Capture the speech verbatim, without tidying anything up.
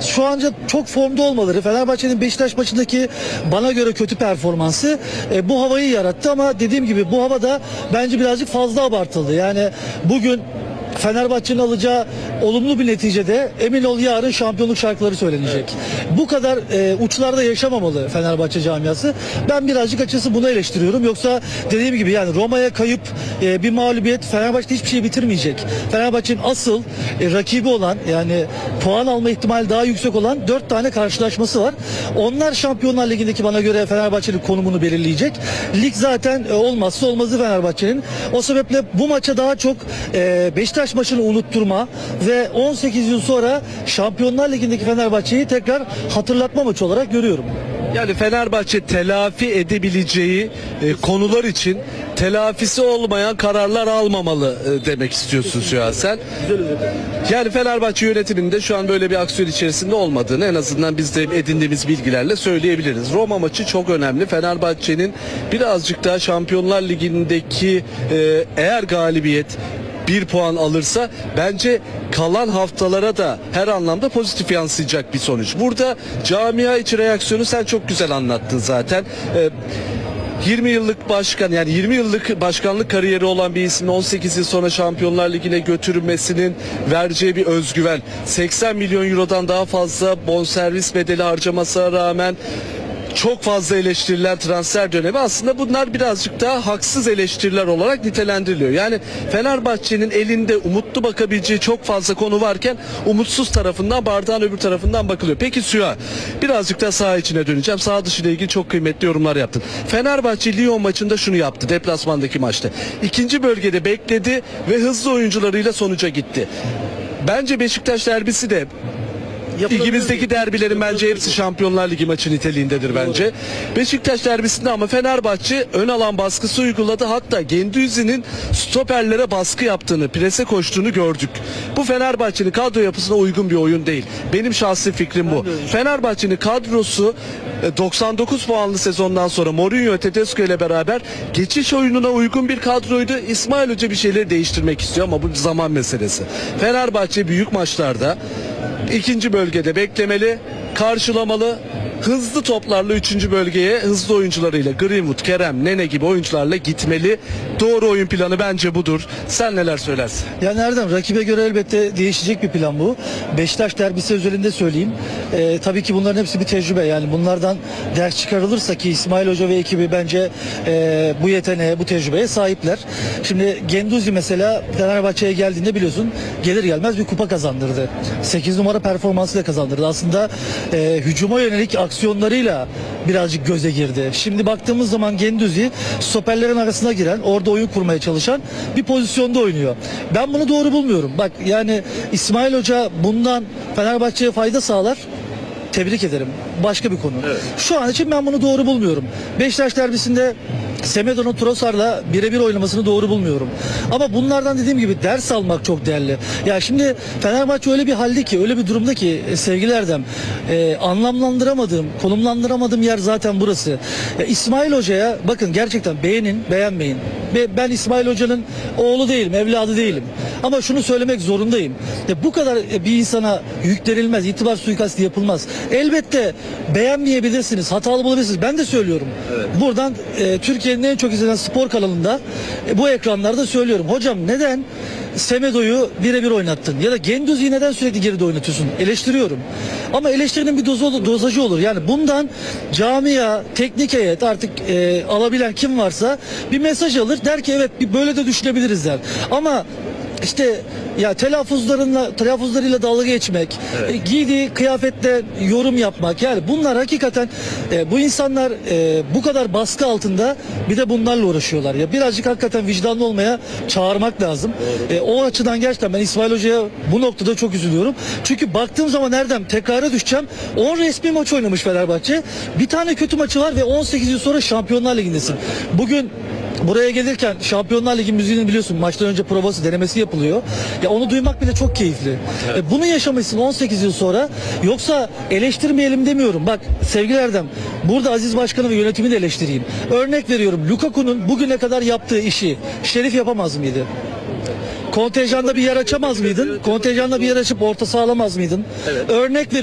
şu anca çok formda olmaları, Fenerbahçe'nin Beşiktaş maçındaki bana göre kötü performansı e, bu havayı yarattı ama dediğim gibi bu hava da bence birazcık fazla abartıldı. Yani bugün Fenerbahçe'nin alacağı olumlu bir neticede emin ol yarın şampiyonluk şarkıları söylenecek. Evet. Bu kadar e, uçlarda yaşamamalı Fenerbahçe camiası. Ben birazcık açısı bunu eleştiriyorum. Yoksa dediğim gibi yani Roma'ya kayıp e, bir mağlubiyet Fenerbahçe hiçbir şey bitirmeyecek. Fenerbahçe'nin asıl e, rakibi olan yani puan alma ihtimali daha yüksek olan dört tane karşılaşması var. Onlar Şampiyonlar Ligi'ndeki bana göre Fenerbahçe'nin konumunu belirleyecek. Lig zaten e, olmazsa olmazı Fenerbahçe'nin. O sebeple bu maça daha çok e, Beşiktaş maçını unutturma ve on sekiz yıl sonra Şampiyonlar Ligi'ndeki Fenerbahçe'yi tekrar hatırlatma maçı olarak görüyorum. Yani Fenerbahçe telafi edebileceği e, konular için telafisi olmayan kararlar almamalı e, demek istiyorsun şu an sen. Yani Fenerbahçe yönetiminde şu an böyle bir aksiyon içerisinde olmadığını en azından biz de edindiğimiz bilgilerle söyleyebiliriz. Roma maçı çok önemli. Fenerbahçe'nin birazcık daha Şampiyonlar Ligi'ndeki e, eğer galibiyet bir puan alırsa bence kalan haftalara da her anlamda pozitif yansıyacak bir sonuç. Burada camia içi reaksiyonu sen çok güzel anlattın zaten. Ee, yirmi yıllık başkan yani yirmi yıllık başkanlık kariyeri olan bir ismin on sekiz yıl sonra Şampiyonlar Ligi'ne götürülmesinin vereceği bir özgüven. seksen milyon eurodan daha fazla bonservis bedeli harcamasına rağmen çok fazla eleştirilen transfer dönemi aslında bunlar birazcık daha haksız eleştiriler olarak nitelendiriliyor. Yani Fenerbahçe'nin elinde umutlu bakabileceği çok fazla konu varken umutsuz tarafından bardağın öbür tarafından bakılıyor. Peki Süha birazcık da saha içine döneceğim. Saha dışı ile ilgili çok kıymetli yorumlar yaptın. Fenerbahçe Lyon maçında şunu yaptı deplasmandaki maçta. İkinci bölgede bekledi ve hızlı oyuncularıyla sonuca gitti. Bence Beşiktaş derbisi de İlgimizdeki derbilerin bence hepsi Şampiyonlar Ligi maçı niteliğindedir bence. Beşiktaş derbisinde ama Fenerbahçe ön alan baskısı uyguladı. Hatta Guendouzi'nin stoperlere baskı yaptığını, prese koştuğunu gördük. Bu Fenerbahçe'nin kadro yapısına uygun bir oyun değil. Benim şahsi fikrim bu. Fenerbahçe'nin kadrosu doksan dokuz puanlı sezondan sonra Mourinho, Tedesco ile beraber geçiş oyununa uygun bir kadroydu. İsmail Hoca bir şeyleri değiştirmek istiyor ama bu bir zaman meselesi. Fenerbahçe büyük maçlarda İkinci bölgede beklemeli, karşılamalı, hızlı toplarla üçüncü bölgeye hızlı oyuncularıyla Greenwood, Kerem, Nene gibi oyuncularla gitmeli. Doğru oyun planı bence budur. Sen neler söylersin? Yani Erdem rakibe göre elbette değişecek bir plan bu. Beşiktaş derbisi özelinde söyleyeyim. Ee, tabii ki bunların hepsi bir tecrübe. Yani bunlardan ders çıkarılırsa ki İsmail Hoca ve ekibi bence e, bu yeteneğe, bu tecrübeye sahipler. Şimdi Guendouzi mesela Fenerbahçe'ye geldiğinde biliyorsun gelir gelmez bir kupa kazandırdı. sekiz numara performansıyla kazandırdı. Aslında e, hücuma yönelik aksiyonlarıyla birazcık göze girdi. Şimdi baktığımız zaman Guendouzi stoperlerin arasına giren, orada oyun kurmaya çalışan bir pozisyonda oynuyor. Ben bunu doğru bulmuyorum. Bak yani İsmail Hoca bundan Fenerbahçe'ye fayda sağlar. Tebrik ederim. Başka bir konu. Evet. Şu an için ben bunu doğru bulmuyorum. Beşiktaş derbisinde Semedo'nun Trossard'la birebir oynamasını doğru bulmuyorum. Ama bunlardan dediğim gibi ders almak çok değerli. Ya şimdi Fenerbahçe öyle bir halde ki, öyle bir durumda ki sevgili Erdem, e, anlamlandıramadığım, konumlandıramadığım yer zaten burası. E, İsmail Hoca'ya bakın gerçekten beğenin, beğenmeyin. Be, ben İsmail Hoca'nın oğlu değilim, evladı değilim. Ama şunu söylemek zorundayım. E, bu kadar bir insana yüklenilmez, itibar suikastı yapılmaz. Elbette beğenmeyebilirsiniz, hatalı bulabilirsiniz. Ben de söylüyorum. Evet. Buradan e, Türkiye'nin en çok izlenen spor kanalında e, bu ekranlarda söylüyorum. Hocam neden Semedo'yu birebir oynattın? Ya da Guendouzi'yi neden sürekli geride oynatıyorsun? Eleştiriyorum. Ama eleştirinin bir dozu, dozajı olur. Yani bundan camia, teknik heyet artık e, alabilen kim varsa bir mesaj alır. Der ki evet bir böyle de düşünebiliriz der. Ama İşte ya telaffuzlarıyla telaffuzlarıyla dalga geçmek, evet. e, giydiği kıyafetle yorum yapmak yani bunlar hakikaten e, bu insanlar e, bu kadar baskı altında bir de bunlarla uğraşıyorlar ya birazcık hakikaten vicdanlı olmaya çağırmak lazım. E, o açıdan gerçekten ben İsmail Hoca'ya bu noktada çok üzülüyorum. Çünkü baktığım zaman nereden tekrara düşeceğim. on resmi maç oynamış Fenerbahçe. Bir tane kötü maçı var ve on sekiz yıl sonra Şampiyonlar Ligi'ndesin. Bugün buraya gelirken Şampiyonlar Ligi müziğini biliyorsun maçtan önce provası denemesi yapılıyor. Ya onu duymak bile çok keyifli. Evet. E, bunu yaşamışsın on sekiz yıl sonra. Yoksa eleştirmeyelim demiyorum. Bak sevgili Erdem burada Aziz Başkanı ve yönetimi de eleştireyim. Örnek veriyorum Lukaku'nun bugüne kadar yaptığı işi Şerif yapamaz mıydı? Kontenjanda bir yer açamaz mıydın? Kontenjanda bir yer açıp orta sağlamaz mıydın? Evet. Örnek veriyorum.